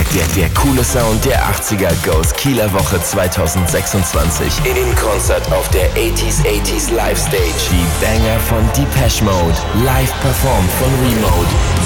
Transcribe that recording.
Der coole Sound der 80er goes Kieler Woche 2026 in Konzert auf der 80s Live Stage. Die Banger von Depeche Mode, live performt von Remote.